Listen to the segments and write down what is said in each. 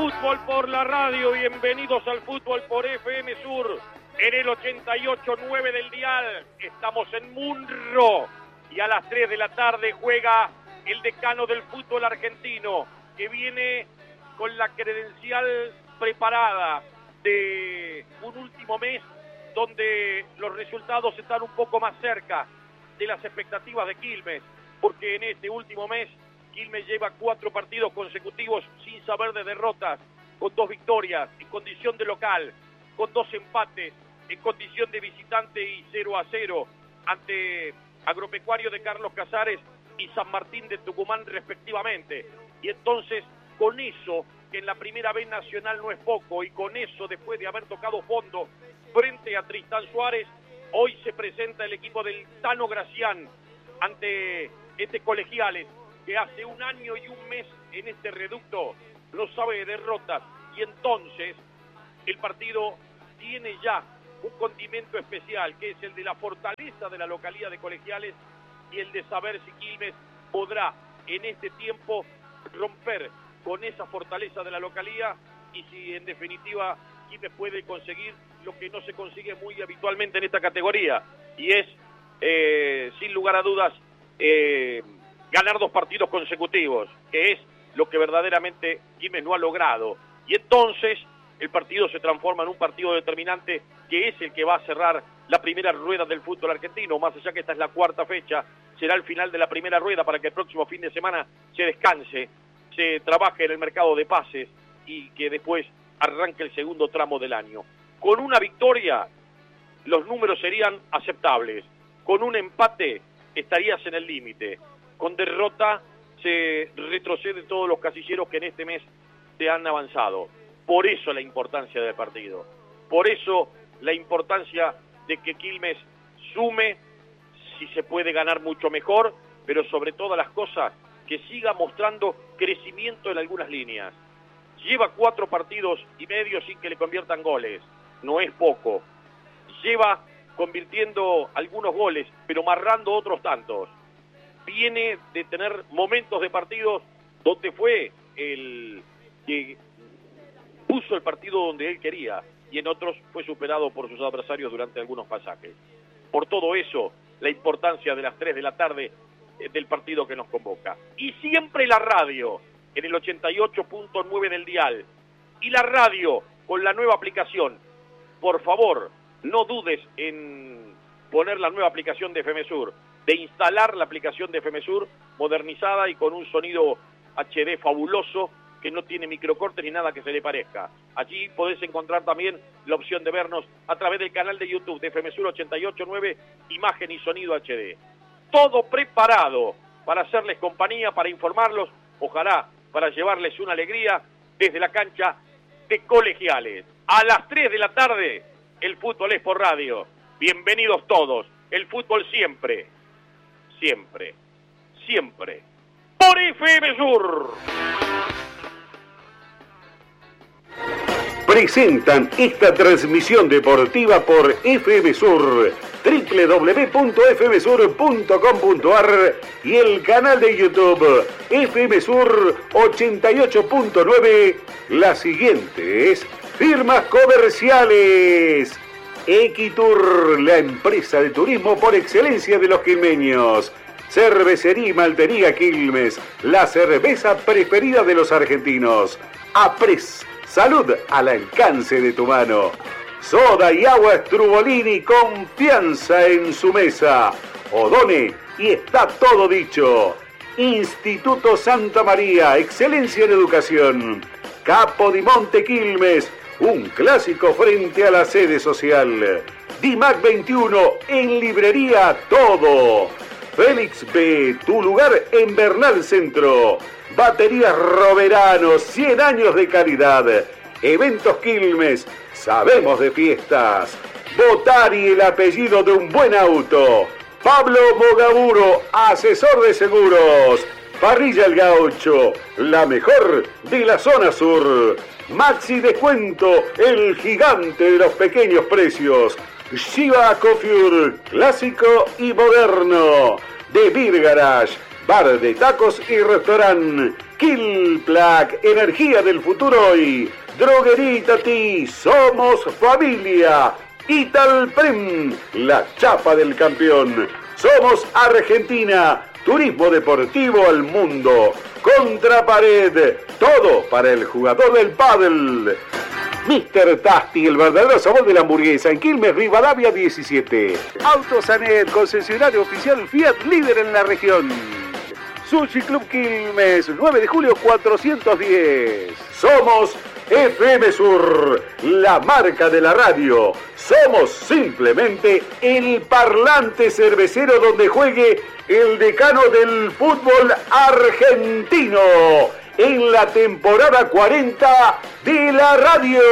Fútbol por la radio, bienvenidos al Fútbol por FM Sur, en el 88.9 del dial. Estamos en Munro y a las 3 de la tarde juega el decano del fútbol argentino, que viene con la credencial preparada de un último mes donde los resultados están un poco más cerca de las expectativas de Quilmes, porque en este último mes Quilmes lleva 4 partidos consecutivos sin saber de derrotas, con 2 victorias en condición de local, con 2 empates en condición de visitante y 0-0 ante Agropecuario de Carlos Casares y San Martín de Tucumán respectivamente. Y entonces, con eso, que en la primera B nacional no es poco, y con eso, después de haber tocado fondo frente a Tristán Suárez, hoy se presenta el equipo del Tano Gracián ante Colegiales, que hace 1 año y 1 mes en este reducto no sabe de derrotas, y entonces el partido tiene ya un condimento especial, que es el de la fortaleza de la localidad de Colegiales y el de saber si Quilmes podrá en este tiempo romper con esa fortaleza de la localidad y si en definitiva Quilmes puede conseguir lo que no se consigue muy habitualmente en esta categoría, y es sin lugar a dudas ganar 2 partidos consecutivos, que es lo que verdaderamente Quilmes no ha logrado. Y entonces el partido se transforma en un partido determinante, que es el que va a cerrar la primera rueda del fútbol argentino. Más allá que esta es la 4ª fecha, será el final de la primera rueda para que el próximo fin de semana se descanse, se trabaje en el mercado de pases y que después arranque el segundo tramo del año. Con una victoria los números serían aceptables, con un empate estarías en el límite, con derrota se retrocede todos los casilleros que en este mes se han avanzado. Por eso la importancia del partido, por eso la importancia de que Quilmes sume, si se puede ganar mucho mejor, pero sobre todas las cosas que siga mostrando crecimiento en algunas líneas. Lleva 4 partidos y medio sin que le conviertan goles, no es poco. Lleva convirtiendo algunos goles, pero marrando otros tantos. Viene de tener momentos de partidos donde fue el que puso el partido donde él quería, y en otros fue superado por sus adversarios durante algunos pasajes. Por todo eso, la importancia de las 3 de la tarde del partido que nos convoca. Y siempre la radio, en el 88.9 del dial, y la radio con la nueva aplicación. Por favor, no dudes en poner la nueva aplicación de FM Sur, de instalar la aplicación de FM Sur modernizada y con un sonido HD fabuloso, que no tiene microcortes ni nada que se le parezca. Allí podés encontrar también la opción de vernos a través del canal de YouTube de FM Sur 88.9, imagen y sonido HD. Todo preparado para hacerles compañía, para informarlos, ojalá para llevarles una alegría desde la cancha de Colegiales. A las 3 de la tarde, el fútbol es por radio. Bienvenidos todos. El fútbol siempre, siempre, siempre por FM Sur. Presentan esta transmisión deportiva por FM Sur, www.fmsur.com.ar y el canal de YouTube FM Sur 88.9. Las siguientes firmas comerciales: Equitur, la empresa de turismo por excelencia de los quilmeños. Cervecería y Maltería Quilmes, la cerveza preferida de los argentinos. Apres, salud al alcance de tu mano. Soda y agua Strubolini, confianza en su mesa. Odone, y está todo dicho. Instituto Santa María, excelencia en educación. Capodimonte Quilmes, un clásico frente a la sede social. Dimac 21, en librería todo. Félix B, tu lugar en Bernal Centro. Baterías Roverano, 100 años de calidad. Eventos Quilmes, sabemos de fiestas. Botari, el apellido de un buen auto. Pablo Mogaburo, asesor de seguros. Parrilla El Gaucho, la mejor de la zona sur. Maxi Descuento, el gigante de los pequeños precios. Shiba Coiffure, clásico y moderno. de Beer Garage, bar de tacos y restaurante. Kilplac, energía del futuro hoy. Droguería Itatí, somos familia. Italprim, la chapa del campeón. Somos Argentina, turismo deportivo al mundo. Contrapared, todo para el jugador del pádel. Mr. Tasty, el verdadero sabor de la hamburguesa, en Quilmes, Rivadavia 17. Autosanet, concesionario oficial Fiat, líder en la región. Sushi Club Quilmes, 9 de julio 410. Somos FM Sur, la marca de la radio. Somos simplemente el parlante cervecero donde juegue el decano del fútbol argentino en la temporada 40 de la radio.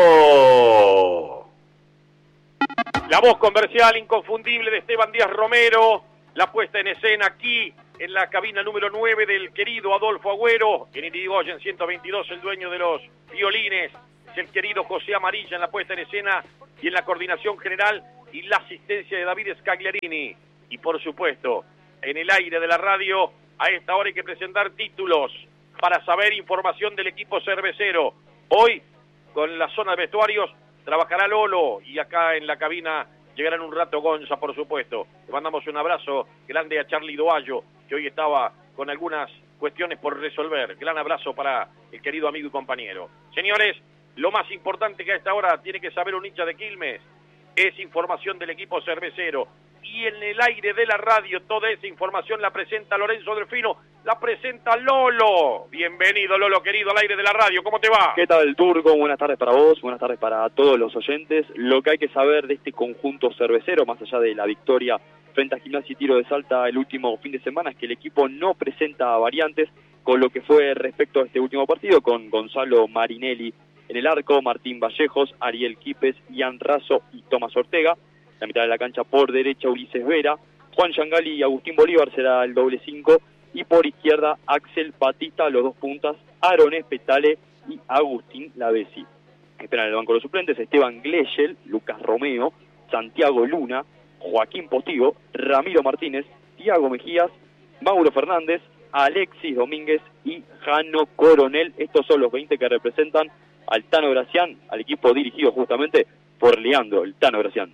La voz comercial inconfundible de Esteban Díaz Romero, la puesta en escena aquí en la cabina número 9 del querido Adolfo Agüero, en Irigoyen 122, el dueño de los violines, es el querido José Amarilla en la puesta en escena y en la coordinación general y la asistencia de David Scagliarini. Y por supuesto, en el aire de la radio, a esta hora hay que presentar títulos para saber información del equipo cervecero. Hoy, con la zona de vestuarios, trabajará Lolo y acá en la cabina llegarán un rato Gonza, por supuesto. Le mandamos un abrazo grande a Charly Doallo, que hoy estaba con algunas cuestiones por resolver. Gran abrazo para el querido amigo y compañero. Señores, lo más importante que a esta hora tiene que saber un hincha de Quilmes es información del equipo cervecero. Y en el aire de la radio toda esa información la presenta Lorenzo Delfino, la presenta Lolo. Bienvenido, Lolo, querido, al aire de la radio. ¿Cómo te va? ¿Qué tal, Turco? Buenas tardes para vos, buenas tardes para todos los oyentes. Lo que hay que saber de este conjunto cervecero, más allá de la victoria frente a Gimnasia y Tiro de Salta el último fin de semana, es que el equipo no presenta variantes con lo que fue respecto a este último partido, con Gonzalo Marinelli en el arco, Martín Vallejos, Ariel Quipes, Ian Razo y Tomás Ortega. La mitad de la cancha por derecha Ulises Vera, Juan Yangali y Agustín Bolívar será el doble 5, y por izquierda Axel Batista, los dos puntas, Aaron Espetale y Agustín Lavesi. Esperan en el banco los suplentes Esteban Glechel, Lucas Romeo, Santiago Luna, Joaquín Postigo, Ramiro Martínez, Tiago Mejías, Mauro Fernández, Alexis Domínguez y Jano Coronel. Estos son los 20 que representan al Tano Gracián, al equipo dirigido justamente por Leandro, el Tano Gracián.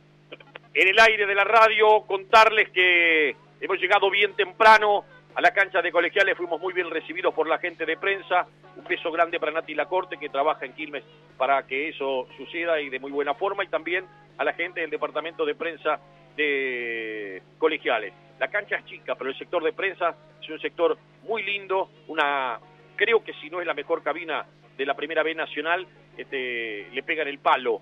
En el aire de la radio, contarles que hemos llegado bien temprano a la cancha de Colegiales, fuimos muy bien recibidos por la gente de prensa. Un beso grande para Nati Lacorte, que trabaja en Quilmes para que eso suceda y de muy buena forma, y también a la gente del departamento de prensa de Colegiales. La cancha es chica, pero el sector de prensa es un sector muy lindo, creo que si no es la mejor cabina de la Primera B Nacional, le pegan el palo.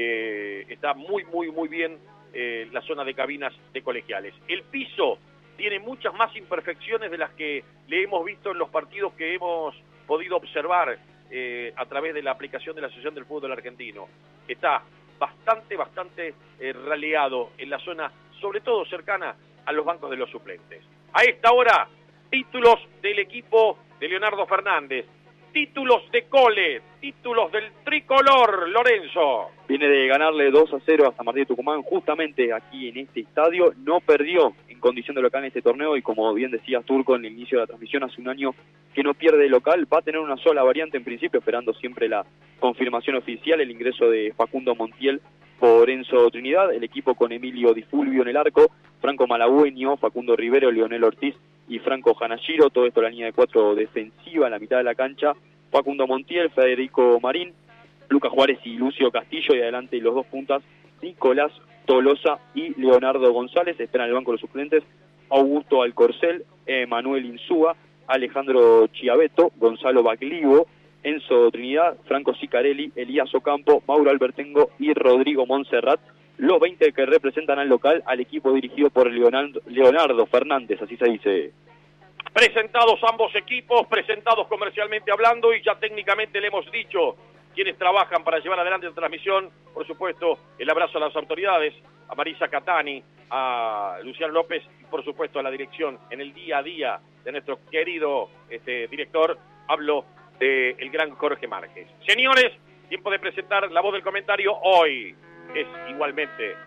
Está muy bien la zona de cabinas de Colegiales. El piso tiene muchas más imperfecciones de las que le hemos visto en los partidos que hemos podido observar a través de la aplicación de la Asociación del Fútbol Argentino. Está bastante raleado en la zona, sobre todo cercana a los bancos de los suplentes. A esta hora, títulos del equipo de Leonardo Fernández, títulos de Cole, títulos del tricolor, Lorenzo. Viene de ganarle 2-0 a San Martín de Tucumán, justamente aquí en este estadio. No perdió en condición de local en este torneo, y como bien decía Turco en el inicio de la transmisión, hace un año que no pierde local. Va a tener una sola variante en principio, esperando siempre la confirmación oficial, el ingreso de Facundo Montiel por Enzo Trinidad. El equipo con Emilio Di Fulvio en el arco, Franco Malagüeño, Facundo Rivero, Leonel Ortiz y Franco Hanashiro. Todo esto la línea de 4 defensiva en la mitad de la cancha. Facundo Montiel, Federico Marín, Lucas Juárez y Lucio Castillo, y adelante los dos puntas, Nicolás Tolosa y Leonardo González. Esperan el banco de los suplentes Augusto Alcorcel, Manuel Insúa, Alejandro Chiaveto, Gonzalo Baglivo, Enzo Trinidad, Franco Sicarelli, Elías Ocampo, Mauro Albertengo y Rodrigo Montserrat. Los 20 que representan al local, al equipo dirigido por Leonardo Fernández, así se dice. Presentados ambos equipos, presentados comercialmente hablando, y ya técnicamente le hemos dicho quienes trabajan para llevar adelante la transmisión. Por supuesto, el abrazo a las autoridades, a Marisa Catani, a Luciano López y por supuesto a la dirección en el día a día de nuestro querido director. Hablo del gran Jorge Márquez. Señores, tiempo de presentar la voz del comentario. Hoy es igualmente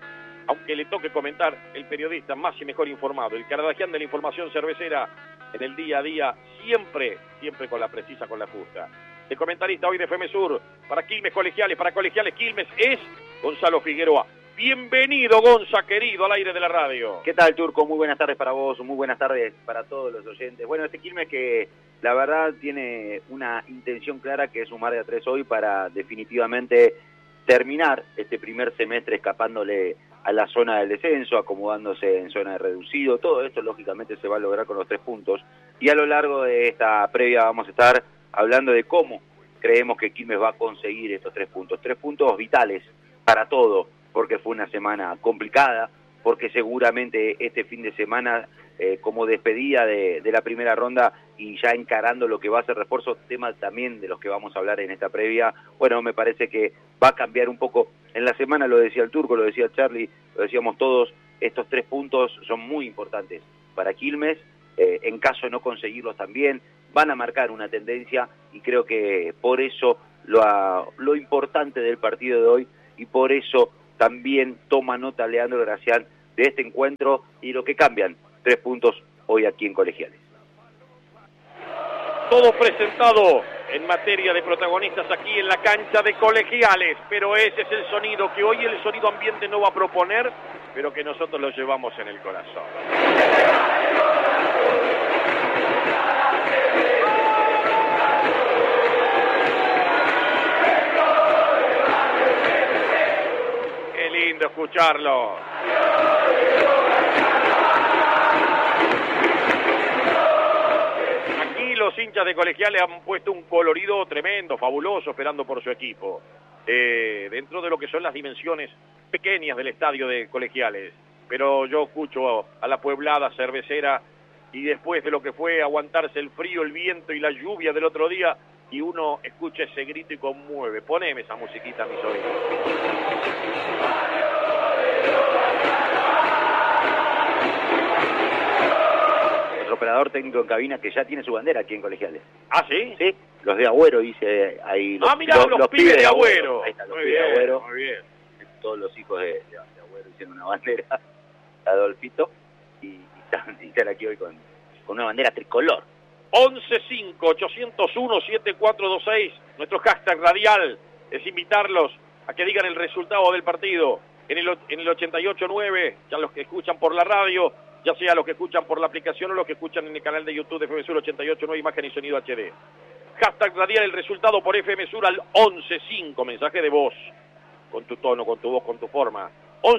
aunque le toque comentar, el periodista más y mejor informado, el Kardashian de la información cervecera en el día a día, siempre con la precisa, con la justa. El comentarista hoy de FM Sur, para Quilmes Colegiales, para Colegiales Quilmes, es Gonzalo Figueroa. Bienvenido, Gonza, querido, al aire de la radio. ¿Qué tal, Turco? Muy buenas tardes para vos, muy buenas tardes para todos los oyentes. Bueno, este Quilmes que la verdad tiene una intención clara, que es sumar de a 3 hoy para definitivamente terminar este primer semestre escapándole a la zona del descenso, acomodándose en zona de reducido. Todo esto lógicamente se va a lograr con los 3 puntos. Y a lo largo de esta previa vamos a estar hablando de cómo creemos que Quilmes va a conseguir estos 3 puntos. 3 puntos vitales para todo, porque fue una semana complicada, porque seguramente este fin de semana, como despedida de la primera ronda y ya encarando lo que va a ser refuerzo, temas también de los que vamos a hablar en esta previa, bueno, me parece que va a cambiar un poco. En la semana lo decía el Turco, lo decía Charlie, lo decíamos todos, estos 3 puntos son muy importantes para Quilmes, en caso de no conseguirlos también, van a marcar una tendencia y creo que por eso lo importante del partido de hoy y por eso también toma nota Leandro Gracián de este encuentro y lo que cambian 3 puntos hoy aquí en Colegiales. Todo presentado en materia de protagonistas aquí en la cancha de Colegiales, pero ese es el sonido que hoy el sonido ambiente no va a proponer, pero que nosotros lo llevamos en el corazón. Qué lindo escucharlo. Los hinchas de Colegiales han puesto un colorido tremendo, fabuloso, esperando por su equipo. Dentro de lo que son las dimensiones pequeñas del estadio de Colegiales. Pero yo escucho a la pueblada cervecera y después de lo que fue aguantarse el frío, el viento y la lluvia del otro día, y uno escucha ese grito y conmueve. Poneme esa musiquita a mis oídos. Operador técnico en cabina que ya tiene su bandera aquí en Colegiales. ¿Ah, sí? Sí, los de Agüero, dice ahí. Mirá, los pibes de Agüero. Ahí están los muy pibes bien, de Agüero. Muy bien. Todos los hijos de Agüero hicieron una bandera, Adolfito, y están aquí hoy con una bandera tricolor. 11-5-801-7426, nuestro hashtag radial es invitarlos a que digan el resultado del partido en el 88.9, ya los que escuchan por la radio, ya sea los que escuchan por la aplicación o los que escuchan en el canal de YouTube de FM Sur 88.9, imagen y sonido HD. Hashtag radial el resultado por FM Sur al 11-5, mensaje de voz, con tu tono, con tu voz, con tu forma.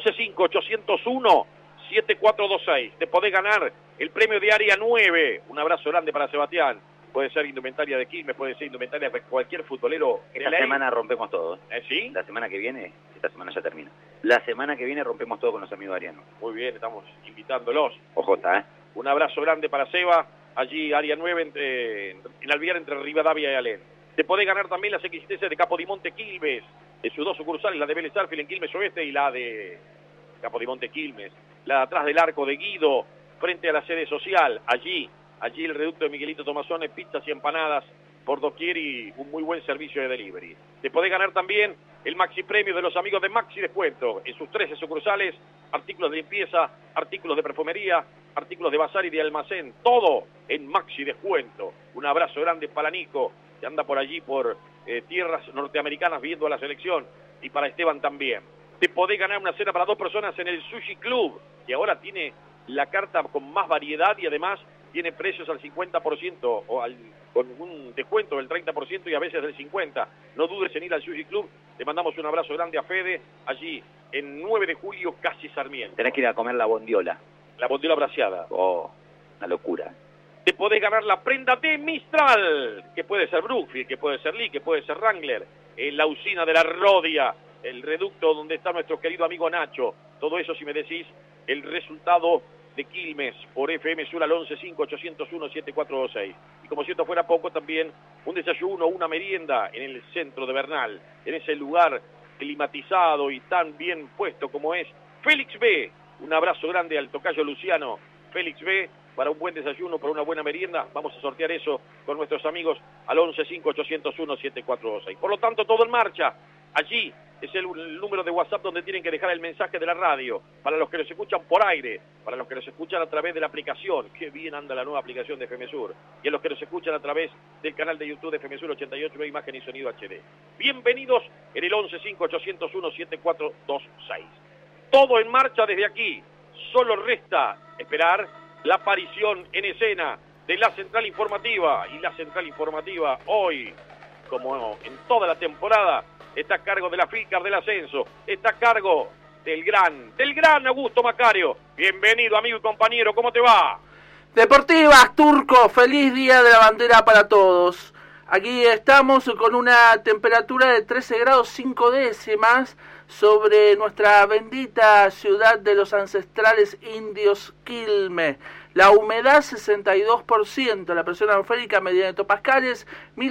11-5-801-7426, te podés ganar el premio de Área 9, un abrazo grande para Sebastián. Puede ser indumentaria de Quilmes, puede ser indumentaria de cualquier futbolero. Esta semana rompemos todo. ¿Sí? La semana que viene, esta semana ya termina. La semana que viene rompemos todo con los amigos de Ariano. Muy bien, estamos invitándolos. Ojota, Un abrazo grande para Seba, allí Área 9, en Alvear, entre Rivadavia y Alén. Te podés ganar también las existencias de Capodimonte Quilmes, en sus 2 sucursales, la de Vélez Sarsfield en Quilmes Oeste y la de Capodimonte Quilmes. La de atrás del arco de Guido, frente a la sede social, allí el reducto de Miguelito Tomazone, pizzas y empanadas por doquier y un muy buen servicio de delivery. Te podés ganar también el Maxi Premio de los amigos de Maxi Descuento. En sus 13 sucursales, artículos de limpieza, artículos de perfumería, artículos de bazar y de almacén. Todo en Maxi Descuento. Un abrazo grande para Nico, que anda por allí por tierras norteamericanas viendo a la selección. Y para Esteban también. Te podés ganar una cena para 2 personas en el Sushi Club, que ahora tiene la carta con más variedad y además tiene precios al 50% o con un descuento del 30% y a veces del 50%. No dudes en ir al Sushi Club. Le mandamos un abrazo grande a Fede, allí en 9 de julio, casi Sarmiento. Tenés que ir a comer la bondiola. La bondiola braseada. Oh, una locura. Te podés ganar la prenda de Mistral, que puede ser Brookfield, que puede ser Lee, que puede ser Wrangler, la usina de la Rodia, el reducto donde está nuestro querido amigo Nacho. Todo eso si me decís el resultado de Quilmes por FM Sur al 11-5-801-7426. Y como si esto fuera poco, también un desayuno, una merienda en el centro de Bernal, en ese lugar climatizado y tan bien puesto como es Félix B. Un abrazo grande al tocayo Luciano Félix B. Para un buen desayuno, para una buena merienda. Vamos a sortear eso con nuestros amigos al 11-5-801-7426. Por lo tanto, todo en marcha. Allí, es el número de WhatsApp donde tienen que dejar el mensaje de la radio, para los que nos escuchan por aire, para los que nos escuchan a través de la aplicación, qué bien anda la nueva aplicación de FM Sur, y a los que nos escuchan a través del canal de YouTube de FM Sur 88, imagen y sonido HD. Bienvenidos en el 1158017426. Todo en marcha desde aquí, solo resta esperar la aparición en escena de la Central Informativa, y la Central Informativa hoy, como en toda la temporada, está a cargo de la FICAR del ascenso, está a cargo del gran Augusto Macario. Bienvenido, amigo y compañero, ¿cómo te va? Deportivas, Turco, feliz día de la bandera para todos. Aquí estamos con una temperatura de 13 grados 5 décimas sobre nuestra bendita ciudad de los ancestrales indios Quilmes. La humedad 62%, la presión atmosférica media en hectopascales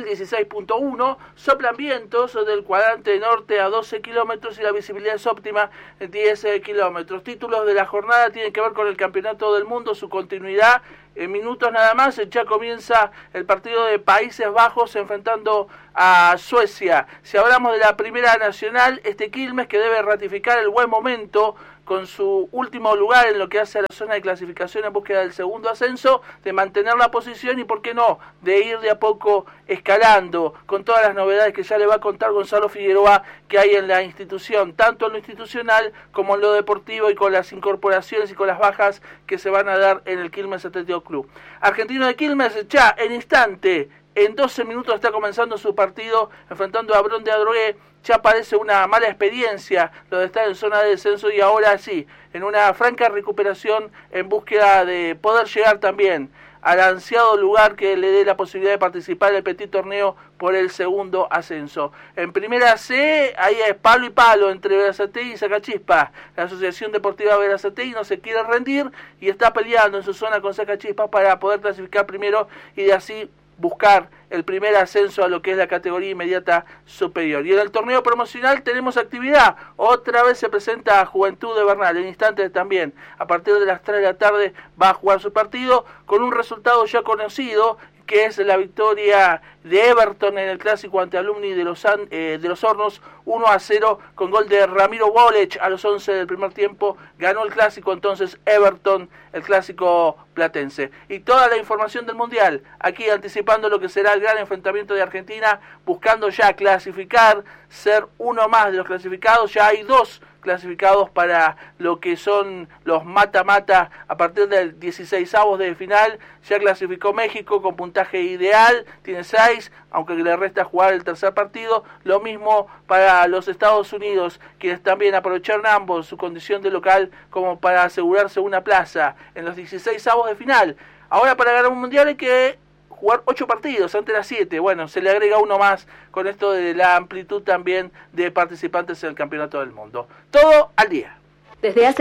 1016.1, soplan vientos del cuadrante norte a 12 kilómetros y la visibilidad es óptima 10 kilómetros. Títulos de la jornada tienen que ver con el Campeonato del Mundo, su continuidad. En minutos nada más ya comienza el partido de Países Bajos enfrentando a Suecia. Si hablamos de la Primera Nacional, este Quilmes que debe ratificar el buen momento con su último lugar en lo que hace a la zona de clasificación en búsqueda del segundo ascenso, de mantener la posición y, por qué no, de ir de a poco escalando, con todas las novedades que ya le va a contar Gonzalo Figueroa que hay en la institución, tanto en lo institucional como en lo deportivo, y con las incorporaciones y con las bajas que se van a dar en el Quilmes Atlético Club. Argentino de Quilmes ya en instante, en 12 minutos está comenzando su partido enfrentando a Bron de Adrogué. Ya parece una mala experiencia lo de estar en zona de descenso, y ahora sí, en una franca recuperación en búsqueda de poder llegar también al ansiado lugar que le dé la posibilidad de participar en el petit torneo por el segundo ascenso. En Primera C, ahí es palo y palo entre Berazategui y Sacachispas. La Asociación Deportiva Berazategui no se quiere rendir y está peleando en su zona con Sacachispas para poder clasificar primero y de así buscar el primer ascenso a lo que es la categoría inmediata superior. Y en el torneo promocional tenemos actividad. Otra vez se presenta a Juventud de Bernal. En instantes también, a partir de las 3 de la tarde, va a jugar su partido con un resultado ya conocido, que es la victoria de Everton en el clásico ante Alumni de los Hornos, 1-0, con gol de Ramiro Bolech a los 11 del primer tiempo. Ganó el clásico entonces Everton, el clásico platense. Y toda la información del Mundial, aquí anticipando lo que será el gran enfrentamiento de Argentina, buscando ya clasificar, ser uno más de los clasificados. Ya hay 2 clasificados para lo que son los mata-mata a partir del 16avos de final. Ya clasificó México con puntaje ideal, tiene 6, aunque le resta jugar el tercer partido. Lo mismo para los Estados Unidos, quienes también aprovecharon ambos su condición de local como para asegurarse una plaza en los 16avos de final. Ahora, para ganar un mundial hay que jugar 8 partidos, antes era 7. Bueno, se le agrega uno más con esto de la amplitud también de participantes en el Campeonato del Mundo. Todo al día. Desde hace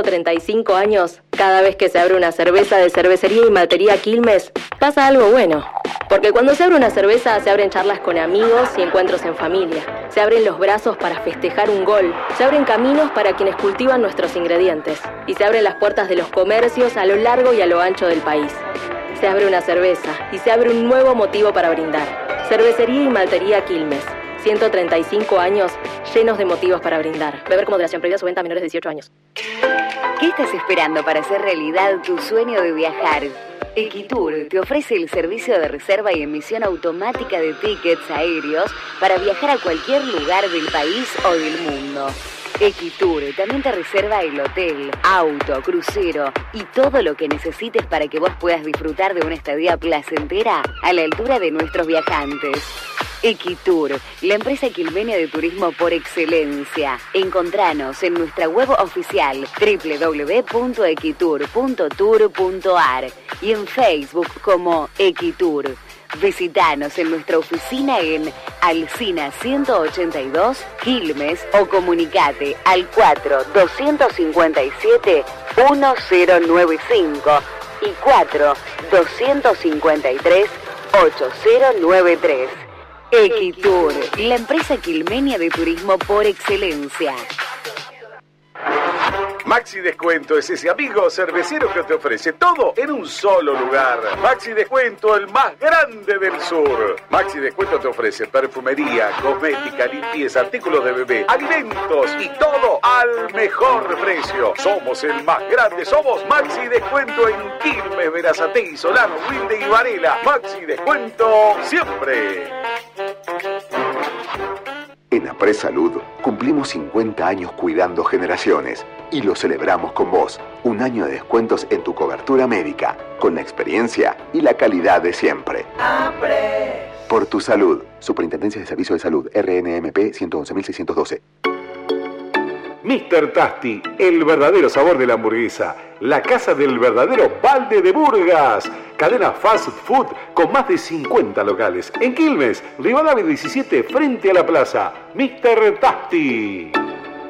135 años, cada vez que se abre una cerveza de Cervecería y Maltería Quilmes, pasa algo bueno. Porque cuando se abre una cerveza, se abren charlas con amigos y encuentros en familia. Se abren los brazos para festejar un gol. Se abren caminos para quienes cultivan nuestros ingredientes. Y se abren las puertas de los comercios a lo largo y a lo ancho del país. Se abre una cerveza y se abre un nuevo motivo para brindar. Cervecería y Maltería Quilmes. 135 años llenos de motivos para brindar. Beber con moderación, prohibida su venta a menores de 18 años. ¿Qué estás esperando para hacer realidad tu sueño de viajar? Equitur te ofrece el servicio de reserva y emisión automática de tickets aéreos para viajar a cualquier lugar del país o del mundo. Equitur también te reserva el hotel, auto, crucero y todo lo que necesites para que vos puedas disfrutar de una estadía placentera a la altura de nuestros viajantes. Equitur, la empresa quilmenia de turismo por excelencia. Encontranos en nuestra web oficial www.equitur.tour.ar y en Facebook como Equitur. Visítanos en nuestra oficina en Alsina 182, Quilmes, o comunicate al 4-257-1095 y 4-253-8093. Equitur, la empresa quilmenia de turismo por excelencia. Maxi Descuento es ese amigo cervecero que te ofrece todo en un solo lugar. Maxi Descuento, el más grande del sur. Maxi Descuento te ofrece perfumería, cosmética, limpieza, artículos de bebé, alimentos y todo al mejor precio. Somos el más grande, somos Maxi Descuento en Quilmes, Berazategui, Solano, Wilde y Varela. Maxi Descuento siempre. En Apres Salud cumplimos 50 años cuidando generaciones y lo celebramos con vos. Un año de descuentos en tu cobertura médica, con la experiencia y la calidad de siempre. Apres. Por tu salud. Superintendencia de Servicio de Salud, RNMP 111.612. Mr. Tasty, el verdadero sabor de la hamburguesa. La casa del verdadero balde de Burgas. Cadena fast food con más de 50 locales. En Quilmes, Rivadavia 17, frente a la plaza. Mr. Tasty.